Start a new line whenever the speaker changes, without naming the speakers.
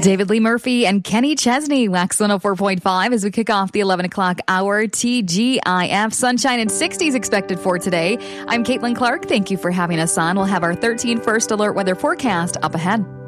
David Lee Murphy and Kenny Chesney, Wax 104.5 as we kick off the 11 o'clock hour. TGIF. Sunshine and 60s expected for today. I'm Caitlin Clark. Thank you for having us on. We'll have our 13 first alert weather forecast up ahead.